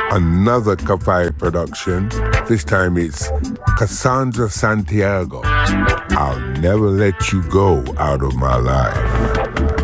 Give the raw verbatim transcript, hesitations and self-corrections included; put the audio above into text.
Another Kafai production. This time it's Cassandra Santiago. I'll never let you go out of my life.